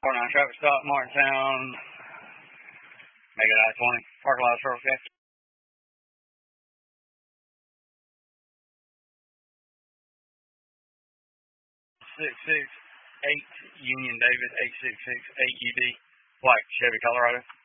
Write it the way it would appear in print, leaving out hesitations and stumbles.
49 traffic stop, Martintown. Make it I-20. Parking lot Circle K. 668 Union David, 8668 UD, White, Chevy, Colorado.